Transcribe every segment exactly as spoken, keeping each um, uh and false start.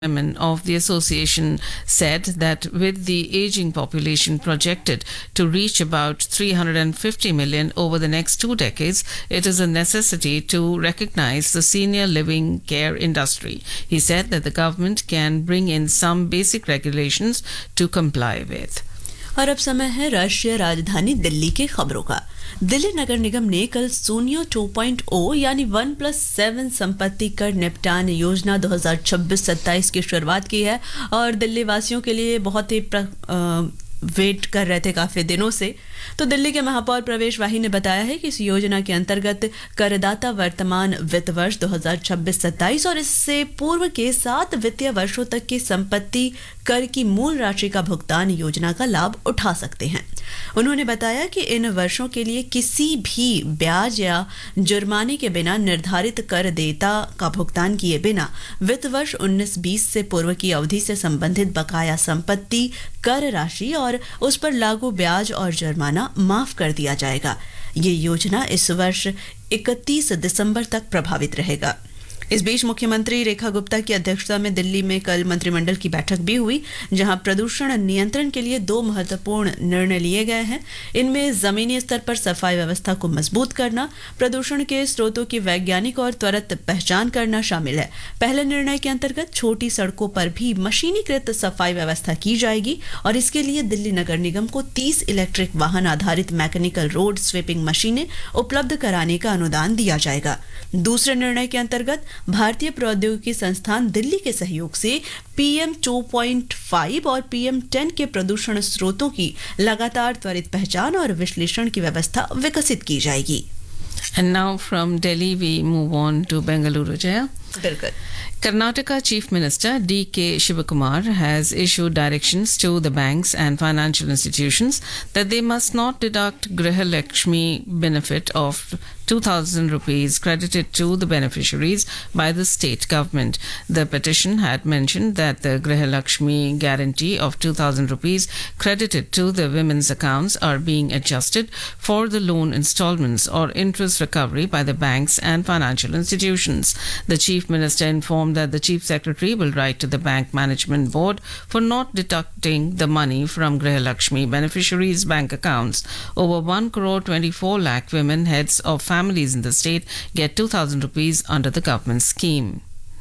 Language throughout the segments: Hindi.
Chairman of the association said that with the aging population projected to reach about three hundred fifty million over the next two decades, it is a necessity to recognize the senior living care industry. He said that the government can bring in some basic regulations to comply with. और अब समय है राष्ट्रीय राजधानी दिल्ली की खबरों का। दिल्ली नगर निगम ने कल सोनियो टू पॉइंट ओ यानी वन प्लस सेवन संपत्ति कर निपटान योजना दो हज़ार छब्बीस सत्ताईस की शुरुआत की है और दिल्ली वासियों के लिए बहुत ही प्र, आ, वेट कर रहे थे काफी दिनों से। तो दिल्ली के महापौर प्रवेश वाही ने बताया है कि इस योजना के अंतर्गत करदाता वर्तमान वित्त वर्ष दो हज़ार छब्बीस सत्ताईस और इससे पूर्व के सात वित्तीय वर्षों तक की संपत्ति कर की मूल राशि का भुगतान योजना का लाभ उठा सकते हैं। उन्होंने बताया कि इन वर्षों के लिए किसी भी ब्याज या जुर्माने के बिना निर्धारित कर देता का भुगतान किए बिना वित्त वर्ष उन्नीस बीस से पूर्व की अवधि से संबंधित बकाया संपत्ति कर राशि और उस पर लागू ब्याज और जुर्माना माफ कर दिया जाएगा। ये योजना इस वर्ष इकतीस दिसंबर तक प्रभावित रहेगा। इस बीच मुख्यमंत्री रेखा गुप्ता की अध्यक्षता में दिल्ली में कल मंत्रिमंडल की बैठक भी हुई, जहां प्रदूषण नियंत्रण के लिए दो महत्वपूर्ण निर्णय लिए गए हैं। इनमें जमीनी स्तर पर सफाई व्यवस्था को मजबूत करना, प्रदूषण के स्रोतों की वैज्ञानिक और त्वरित पहचान करना शामिल है। पहले निर्णय के अंतर्गत छोटी सड़कों पर भी मशीनीकृत सफाई व्यवस्था की जाएगी और इसके लिए दिल्ली नगर निगम को तीस इलेक्ट्रिक वाहन आधारित मैकेनिकल रोड स्वीपिंग मशीनें उपलब्ध कराने का अनुदान दिया जाएगा। दूसरे निर्णय के अंतर्गत भारतीय प्रौद्योगिकी संस्थान दिल्ली के सहयोग से पीएम टू पॉइंट फाइव और पीएम टेन के प्रदूषण स्रोतों की लगातार त्वरित पहचान और विश्लेषण की व्यवस्था विकसित की जाएगी। And now from Delhi we move on to Bengaluru, Jaya. बिल्कुल। Karnataka Chief Minister D K Shivakumar has issued directions to the banks and financial institutions that they must not deduct Griha Lakshmi benefit of two thousand rupees credited to the beneficiaries by the state government. The petition had mentioned that the Griha Lakshmi guarantee of two thousand rupees credited to the women's accounts are being adjusted for the loan installments or interest recovery by the banks and financial institutions. The Chief Minister informed that the Chief Secretary will write to the Bank Management Board for not deducting the money from Griha Lakshmi beneficiaries' bank accounts. Over one crore twenty-four lakh women heads of families in the state get two thousand rupees under the government scheme.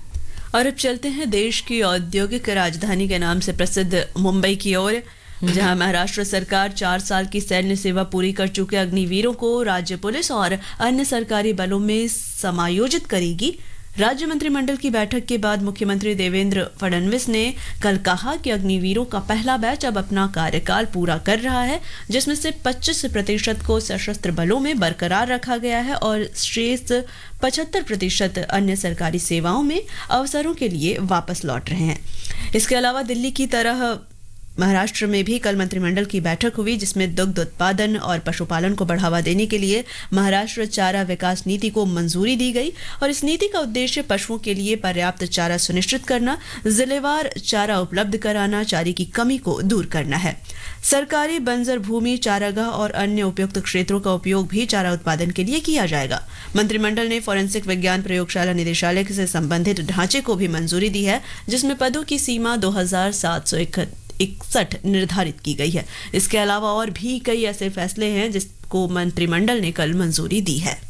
और अब चलते हैं देश की औद्योगिक राजधानी के नाम से प्रसिद्ध मुंबई की ओर, जहां महाराष्ट्र सरकार चार साल की सैन्य सेवा पूरी कर चुके अग्निवीरों को राज्य पुलिस और अन्य सरकारी बलों में समायोजित करेगी। राज्य मंत्रिमंडल की बैठक के बाद मुख्यमंत्री देवेंद्र फडणवीस ने कल कहा कि अग्निवीरों का पहला बैच अब अपना कार्यकाल पूरा कर रहा है, जिसमें से पच्चीस प्रतिशत को सशस्त्र बलों में बरकरार रखा गया है और शेष पचहत्तर प्रतिशत अन्य सरकारी सेवाओं में अवसरों के लिए वापस लौट रहे हैं। इसके अलावा दिल्ली की तरह महाराष्ट्र में भी कल मंत्रिमंडल की बैठक हुई, जिसमें दुग्ध उत्पादन और पशुपालन को बढ़ावा देने के लिए महाराष्ट्र चारा विकास नीति को मंजूरी दी गई और इस नीति का उद्देश्य पशुओं के लिए पर्याप्त चारा सुनिश्चित करना, जिलेवार चारा उपलब्ध कराना, चारे की कमी को दूर करना है। सरकारी बंजर भूमि, चारागाह और अन्य उपयुक्त क्षेत्रों का उपयोग भी चारा उत्पादन के लिए किया जाएगा। मंत्रिमंडल ने फोरेंसिक विज्ञान प्रयोगशाला निदेशालय से संबंधित ढांचे को भी मंजूरी दी है, जिसमें पदों की सीमा दो हजार सात सौ इकसठ निर्धारित की गई है। इसके अलावा और भी कई ऐसे फैसले हैं जिसको मंत्रिमंडल ने कल मंजूरी दी है।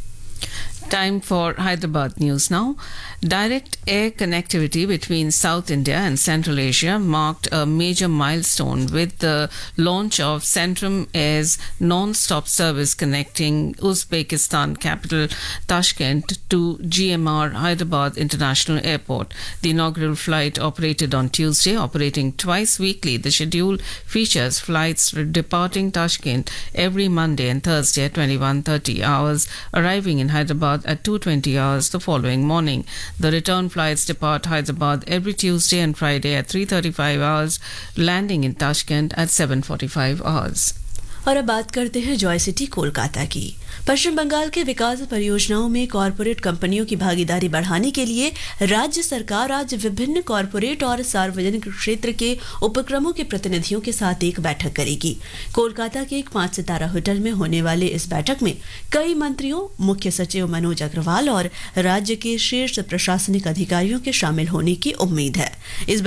Time for Hyderabad news now. Direct air connectivity between South India and Central Asia marked a major milestone with the launch of Centrum Air's non-stop service connecting Uzbekistan capital Tashkent to G M R Hyderabad International Airport. The inaugural flight operated on Tuesday, operating twice weekly. The schedule features flights departing Tashkent every Monday and Thursday at twenty-one thirty hours, arriving in Hyderabad at two twenty hours the following morning. The return flights depart Hyderabad every Tuesday and Friday at three thirty-five hours, landing in Tashkent at seven forty-five hours. और अब बात करते हैं जॉय सिटी कोलकाता की। पश्चिम बंगाल के विकास परियोजनाओं में कॉरपोरेट कंपनियों की भागीदारी बढ़ाने के लिए राज्य सरकार आज विभिन्न कॉरपोरेट और सार्वजनिक क्षेत्र के उपक्रमों के प्रतिनिधियों के साथ एक बैठक करेगी। कोलकाता के एक पांच सितारा होटल में होने वाले इस बैठक में कई मंत्रियों, मुख्य सचिव मनोज अग्रवाल और राज्य के शीर्ष प्रशासनिक अधिकारियों के शामिल होने की उम्मीद है। इस